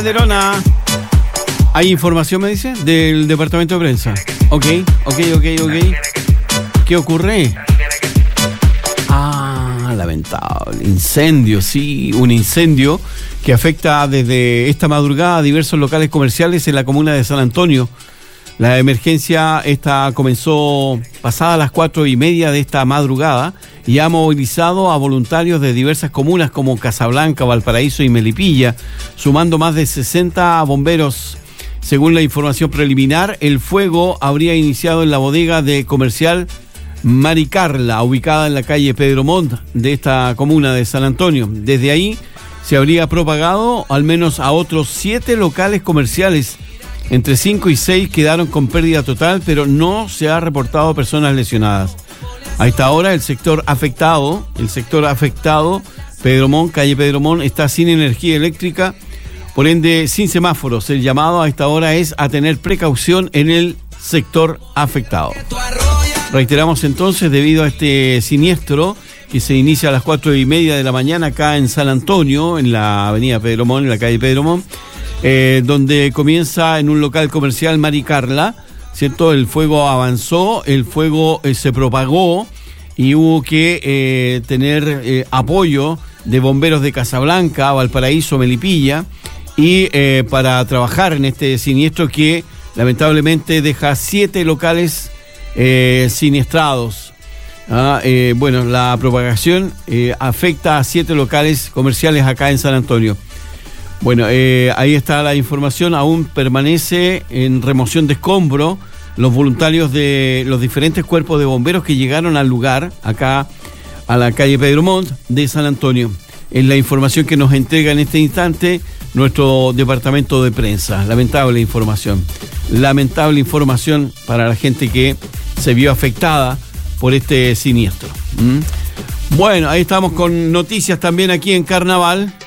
Calderona. ¿Hay información, me dice, del departamento de prensa? Ok. ¿Qué ocurre? Lamentable. Incendio, sí, un incendio que afecta desde esta madrugada a diversos locales comerciales en la comuna de San Antonio. La emergencia comenzó pasada las 4:30 de esta madrugada y ha movilizado a voluntarios de diversas comunas como Casablanca, Valparaíso y Melipilla, sumando más de 60 bomberos. Según la información preliminar, el fuego habría iniciado en la bodega de comercial Maricarla, ubicada en la calle Pedro Montt de esta comuna de San Antonio. Desde ahí se habría propagado al menos a otros 7 locales comerciales. Entre 5 y 6 quedaron con pérdida total, pero no se ha reportado personas lesionadas. A esta hora el sector afectado, Pedro Montt, calle Pedro Montt, está sin energía eléctrica, por ende sin semáforos. El llamado a esta hora es a tener precaución en el sector afectado. Reiteramos entonces, debido a este siniestro que se inicia a las 4:30 de la mañana acá en San Antonio, en la avenida Pedro Montt, en la calle Pedro Montt, donde comienza en un local comercial Maricarla, ¿cierto? El fuego avanzó, el fuego se propagó y hubo que tener apoyo de bomberos de Casablanca, Valparaíso, Melipilla, y para trabajar en este siniestro que lamentablemente deja 7 locales siniestrados. Bueno, la propagación afecta a 7 locales comerciales acá en San Antonio. Bueno, ahí está la información. Aún permanece en remoción de escombro los voluntarios de los diferentes cuerpos de bomberos que llegaron al lugar, acá a la calle Pedro Montt de San Antonio. Es la información que nos entrega en este instante nuestro departamento de prensa. Lamentable información para la gente que se vio afectada por este siniestro. Bueno, ahí estamos con noticias también aquí en Carnaval.